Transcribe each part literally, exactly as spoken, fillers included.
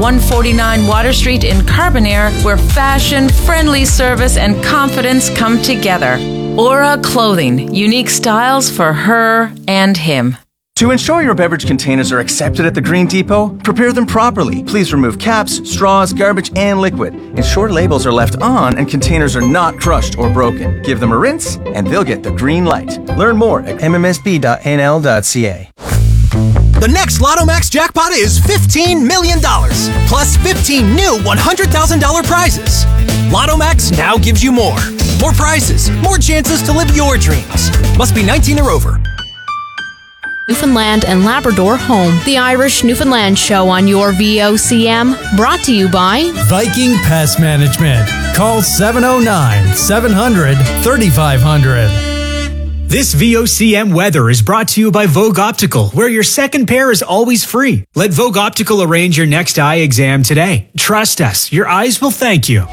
one forty-nine Water Street in Carbonear, where fashion, friendly service, and confidence come together. Aura Clothing, unique styles for her and him. To ensure your beverage containers are accepted at the Green Depot, prepare them properly. Please remove caps, straws, garbage, and liquid. Ensure labels are left on and containers are not crushed or broken. Give them a rinse, and they'll get the green light. Learn more at m m s b dot n l dot c a. The next Lotto Max jackpot is fifteen million dollars, plus fifteen new one hundred thousand dollars prizes. Lotto Max now gives you more. More prizes, more chances to live your dreams. Must be nineteen or over. Newfoundland and Labrador home. The Irish Newfoundland Show on your V O C M. Brought to you by Viking Pest Management. Call seven oh nine, seven hundred, thirty-five hundred. This V O C M weather is brought to you by Vogue Optical, where your second pair is always free. Let Vogue Optical arrange your next eye exam today. Trust us, your eyes will thank you.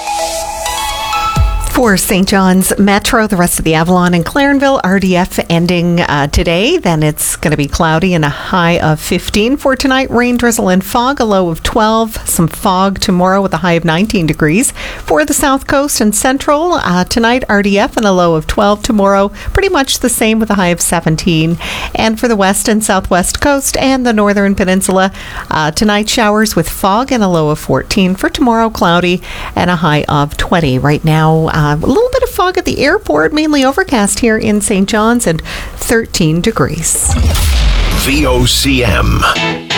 For Saint John's Metro, the rest of the Avalon and Clarenville, R D F ending uh, today. Then it's going to be cloudy and a high of fifteen. For tonight, rain, drizzle, and fog, a low of twelve. Some fog tomorrow with a high of nineteen degrees. For the South Coast and Central, uh, tonight, R D F and a low of twelve. Tomorrow, pretty much the same with a high of seventeen. And for the West and Southwest Coast and the Northern Peninsula, uh, tonight, showers with fog and a low of fourteen. For tomorrow, cloudy and a high of twenty. Right now, uh, a little bit of fog at the airport, mainly overcast here in Saint John's, and thirteen degrees. V O C M.